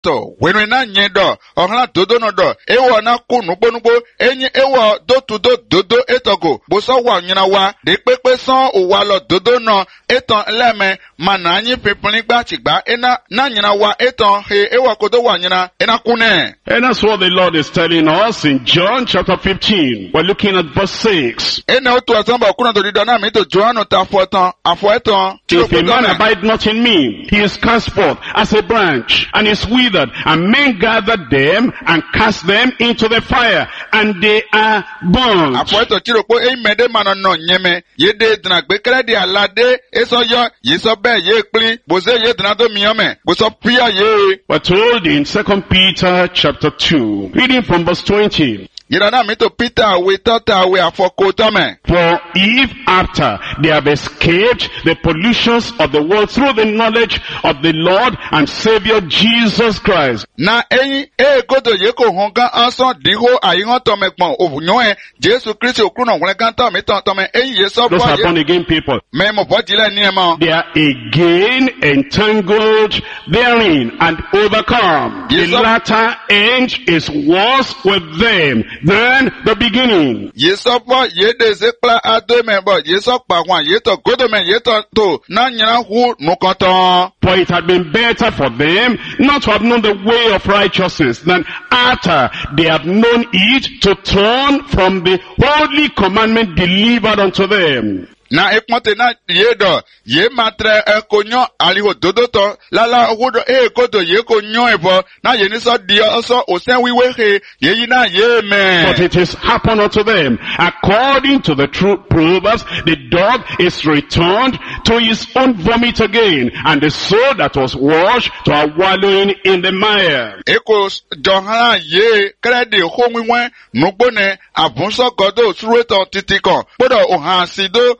pastor wenu na nyedo ohna dodo no do ewo na kunu gbonugo enyi ewo do to dodo etogo boso wa nyina wa de pepe san o wa lo dodo no eton leme mana anyi pepin gba tigba ena na nyina wa eton he ewo kodo wa nyina ena kune. And that's what the Lord is telling us in John chapter 15. We're looking at verse 6. Ena otu asamba kuna do didana mi to John ta fotan afoeton. If a man abide not in me, he is cast forth as a branch, and is withered, and men gather them and cast them into the fire, and they are burned. Afoeton chiroko e mede manono nyeme yede dna gbekere di alade eso yo yeso be ye pli boze ye dna do miome boso pia ye. We're told in 2 Peter chapter 2, reading from verse 20. Yirana mi to Peter we tata we afoko tome. For if after they have escaped the pollutions of the world through the knowledge of the Lord and Savior Jesus Christ. Na eyi godo yeko honga anson diho ayihan tome pon ovunyo Jesu Christ okruno wonkan tome tome eyi yeso Those are born again people. Me mo bojile ni e mo. They are again entangled therein and overcome. Yes, the latter end is worse with them than the beginning. Yesopo yede zekla ado member yesokpa wan yeto godo men yeto to na nyana hu nukoton. For it had been better for them not to have known the way of righteousness than after they have known it to turn from the holy commandment delivered unto them. Na ekmote na yedo ye matre ekonyo aliho dodo to lala ogodo godo ye konyo ebo na ye ni so di so osen wiwe he ye yi na ye me. But it is happened unto them according to the true Proverbs, the dog is returned to his own vomit again, and the soul that was washed to a wallowing in the mire. Eko johana ye kredi homiwen nugbone abunso godo sureto titiko bodo ohansido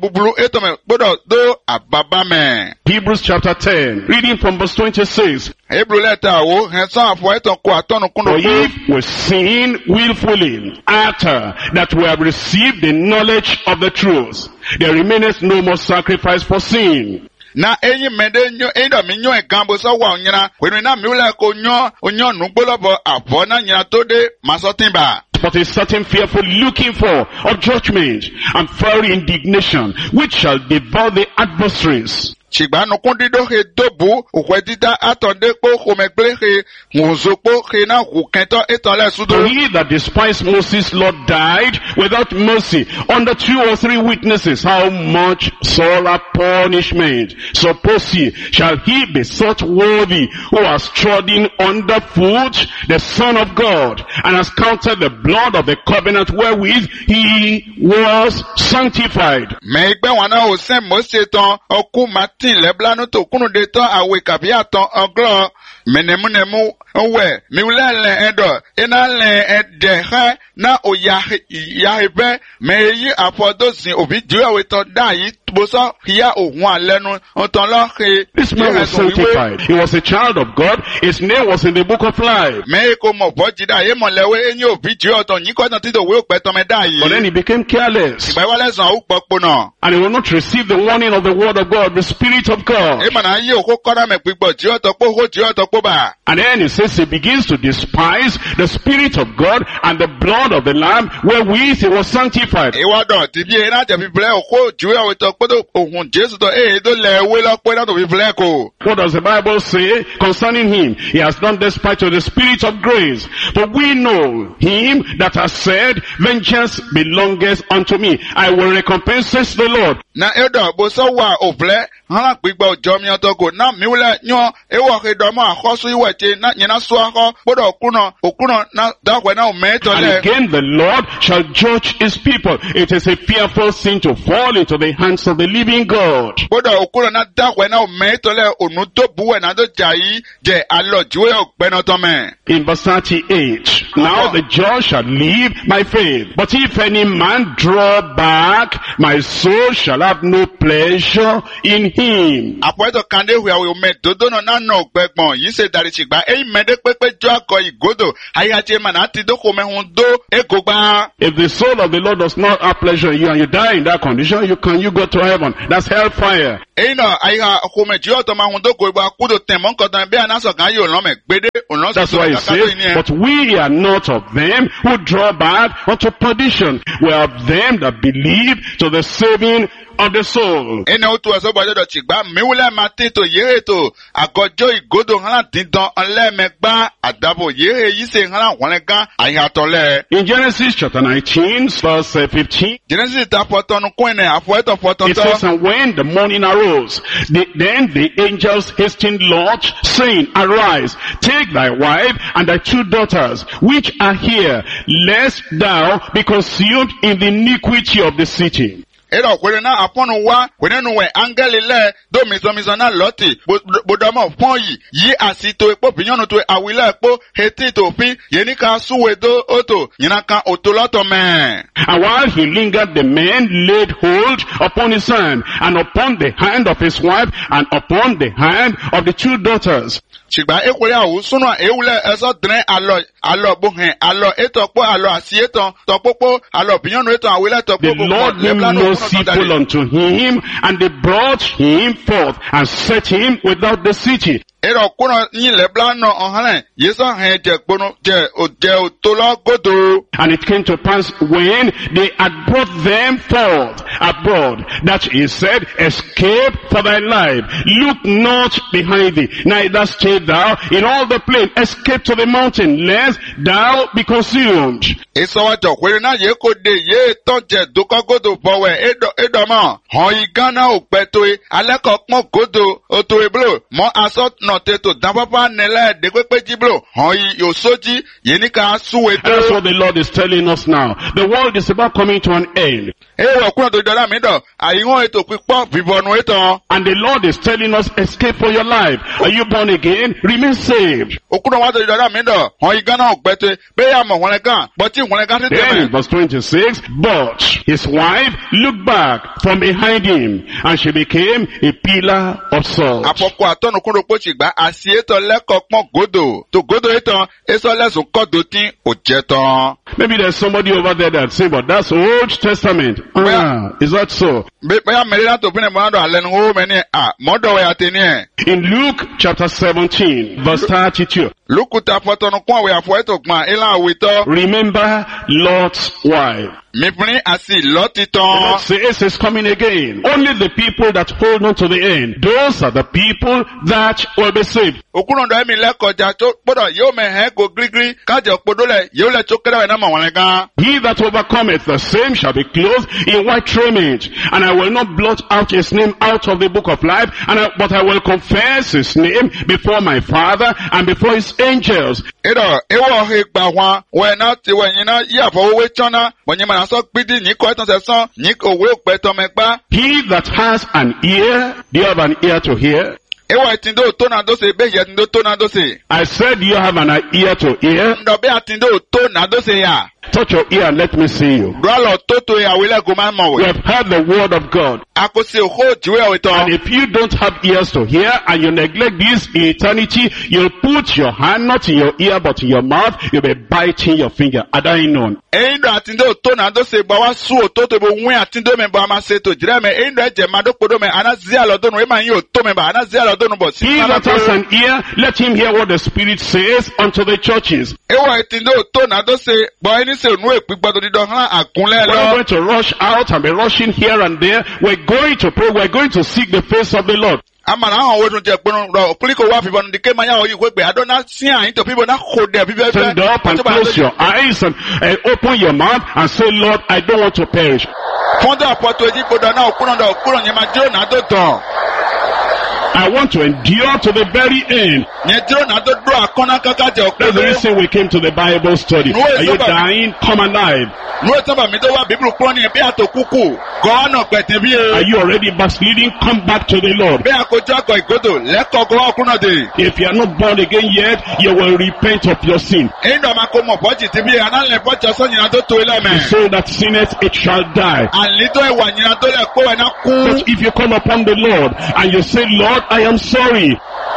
Hebrews chapter 10, reading from verse 26. For if we sin willfully after that we have received the knowledge of the truth, there remaineth no more sacrifice for sin. Na enyi mede nyo endo mi nyo egambo so wa onyina wenu na mi ule ko nyo onyo nugbolobo abo na nyina to de masotimba. But a certain fearful looking for of judgment and fiery indignation, which shall devour the adversaries. Chigba no kundido he dobu ukwedida atonde po homegble he muzopo he na hukento etole sudo. For he that despised Moses' Lord died without mercy under 2 or 3 witnesses. How much sorer punishment, suppose ye, shall he be such worthy who has trodden underfoot the Son of God and has counted the blood of the covenant wherewith he was sanctified. Megbe wana ose Mose ton oku tin leblano to kunu de to awe kabia ton oglo menemunemu owe miulele edo ina le ede ha na oya yahibe meyi afodosin obi diwe we to dai boso hiya ohun alenu onton lo he. This man was sanctified. He was a child of God. His name was in the book of life. Me ko mo bojida ye mo lewe enyi obi di oton yin ko na ti do we pe to me dai. But then he became careless. Igba wale san o popo na. And he will not receive the warning of the word of God, the Spirit of God. E mana yi o ko kora me pigbo di oton po ho di oton po ba. And then he says he begins to despise the Spirit of God and the blood of the Lamb wherewith he was sanctified. What does the Bible say concerning him? He has done despite to the Spirit of grace. But we know him that has said, vengeance belongeth unto me. I will recompense, says the Lord. Na elder boso wa oble han gbigbo jomi otogo na miule nyo ewo kedomo akhosu iweche na nyina so akho bodo okuno na dakwe na umeto le. And again the Lord shall judge his people. It is a fearful sin to fall into the hands of the living God. Bodo okuno na dakwe na umeto le onu to buwe na do jai je alojuwe okpeno tome. In verse 38, now the just shall live by faith. But if any man draw back, my soul shall have no pleasure in him. Apoeto kande huya we dodo no na no gbegbon yi se dari chigba e mede pepe jo ako igodo ayache manati do ko mehun do egogba. If the soul of the Lord does not have pleasure in you and you die in that condition, you go to heaven. That's hellfire. Eino aiha okumeji to ma hundo ko iba kudo temon ko tan be anaso kan yo lome gbede onlo That's why he says, but we are not of them who draw back unto perdition. We are of them that believe to the saving of the soul. Ene otu aso bojo do chigba miwule mati to yere to agojo igodo han dindan onle megba adabo yere yi se han won gan aiha to le. In Genesis chapter 19 verse 15, Genesis ta potonu kun ne afo eto it says, and when the morning arose, then the angels hastened Lot, saying, arise, take thy wife and thy 2 daughters, which are here, lest thou be consumed in the iniquity of the city. Ero kwere na aponu wa kwere nu we angel le do miso na loti bodomo pon yi asito epo pinyonu to awile epo heti to fin yeni ka suwe do oto yina kan otoloto me. And while he lingered, the man laid hold upon his hand, and upon the hand of his wife, and upon the hand of the 2 daughters. Chigba ekwere awu sunu ewule eso dren alo bohen alo etokpo alo asieton topopo alo pinyonu eton awile topopo. The Lord made merciful unto him, and they brought him forth and set him without the city. Ero kuno yin le blano ohane yeso hen je gbono je otolo godo. And it came to pass when they had brought them forth abroad, that he said, escape for thy life, look not behind thee, neither stay thou in all the plain, escape to the mountain, lest thou be consumed. Eso wa jo kwere na ye ko de ye to je duko godo bowe edo mo hon igana opeto aleko pon godo oto eblo mo asot no te to dababa nele de pepe jiblo hon yo soji ye ni ka suwe to. That's what the Lord is telling us now. The world is about coming to an end. E wo kun do dara mi do ayiwon eto pipo bibonu eto. And the Lord is telling us, escape for your life. Are you born again? Remain saved. Okuno wa do dara mi do hon igana opeto be ya mo won gan but ti won gan te Then verse 26, but his wife looked back from behind him, and she became a pillar of salt. Apoko atonu kun do po chigba asieto leko pon godo to godo eton eso lesun kodo tin ojeton. Maybe there's somebody over there that say, but that's Old Testament. Is that so? In Luke chapter 17, verse 32. Remember Lot's wife. The Lord says is coming again. Only the people that hold on to the end, those are the people that will be saved. He that overcometh, the same shall be clothed in white raiment, and I will not blot out his name out of the book of life, but I will confess his name before my Father and before his angels. He that has an ear, do you have an ear to hear? I said, do you have an ear to hear? Touch your ear and let me see you. We have heard the word of God. And if you don't have ears to hear and you neglect this in eternity, you'll put your hand not in your ear but in your mouth. You'll be biting your finger. Are they known? He that has an ear, let him hear what the Spirit says unto the churches. We're going to rush out and be rushing here and there. We're going to pray. We're going to seek the face of the Lord. Stand up and close your eyes and open your mouth and say, Lord, I don't want to perish. I want to endure to the very end. That's the reason we came to the Bible study. Are you dying? Come alive. Are you already backsliding? Come back to the Lord. If you are not born again yet, you will repent of your sin. The soul that sinneth, it shall die. But if you come upon the Lord and you say, Lord, I am sorry.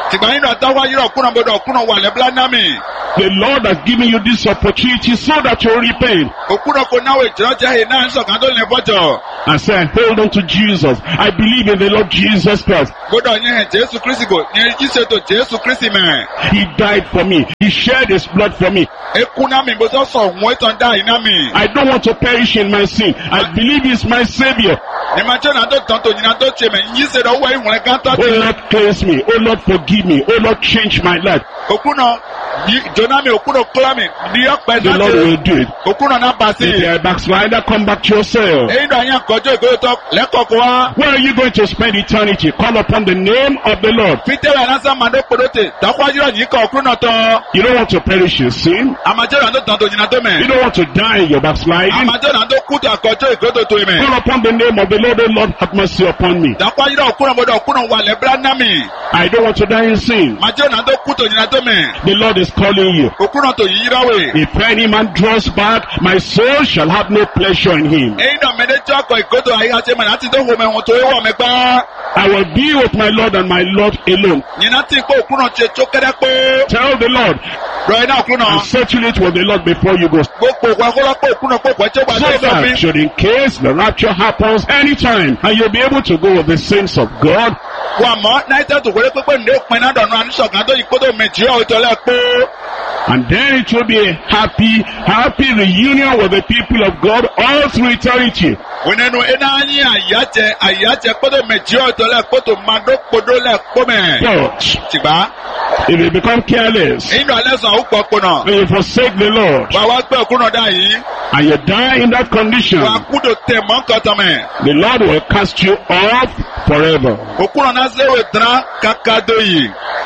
The Lord has given you this opportunity so that you repent. and say, I hold on to Jesus. I believe in the Lord Jesus Christ. Gbọ́dọ̀ yẹn hẹ̀ Jésù Kristi kò ní jíṣẹ́ tó Jésù Kristi mẹ́. He died for me. He shed his blood for me. Eku náà mi bó sọ sọ wọ́n ìtàn dá iná mi. I don't want to perish in my sin. I believe he's my savior. Ní ma jẹ́ náà tó tán tó yìnyín tó ṣe mẹ́ yíṣẹ́ tó wọ́ ìwọ̀n kan tó Oh ti. Lord, cleanse me. Oh Lord, forgive me. Oh Lord, change my life. Òkú náà jọ̀nà mi òkú náà kúrò mi ní ọ̀pẹ The Lord will do it. òkú náà náà bá sí. If you're a backslider, come back to yourself. Èyí náà yẹn kọjọ́ ìgbóyò tó lẹ́kọ̀ọ́kọ́ wá. Where are you going to spend eternity? Call upon the name of the Lord. Fítẹ́rẹ̀ lásán máa ń dókòdó tè dákwájú rẹ̀ yìí kọ̀ òkú náà tán. You don't want to perish in sin. Àmàjẹ́ náà tó tán tó yìnyín tó mẹ́. You don't want to die in your backsliding. Àmàjẹ́ náà tó kú tó àkọ́jọ́ ìgbóyò tó mẹ́. Call upon the name of the Lord. Oh Lord, have mercy upon me. Dákwájú rẹ̀ òkú náà gbọ́dọ̀ òkú náà wà lẹ́bírá náà mi. I don't want to die in sin. Àmàjẹ́ náà tó kú tó yìnyín tó mẹ́. The Lord is calling you. Òkú náà tó yìí ráwè. If any man draws back, my soul shall have no pleasure in him. Èyí náà mẹ́lẹ́ tí ọkọ̀ ìgbódò àyíkáṣe mẹ́ láti tó hó mẹ́wọ̀n tó wọ̀ mẹ́ gbá. I will be with my Lord and my Lord alone. Yìnyín tí kó òkú náà ṣe tó kẹ́rẹ́ pé. Tell the Lord Rọ̀ iná òkú náà. and settle it with the Lord before you go. Gbogbo òkú akọ́lọ́pọ̀ òkú náà pọ̀ tí ó bá So dé that sọ́fin. should in case the rapture happens anytime and you'll be able to go with the saints of God. Wà mọ́ náírà tó wọlé pépé ní òpin náà dọ̀nù àníṣọ̀kan tó yí kótó méjì ọ̀ ìtọ́lẹ̀ pé. And then it will be a happy reunion with the people of God all through eternity. Wìnẹ́nu iná yín àyájẹ kótó méjì ọ̀ ìtọ́lẹ̀ kótó máa dókòdó lẹ̀ kómẹ̀. But Ṣùgbọ́n if you become careless inú alẹ́ sàn ó pọ̀ pọ̀ náà. and you forsake the Lord Wà wá gbé òkú náà dá yìí. and you die in that condition, Wà kúdò tẹ̀ mọ́ nǹkan tán mẹ́. the Lord will cast you off forever. Òkú náà náà ṣe wè tán kàkàdó yìí.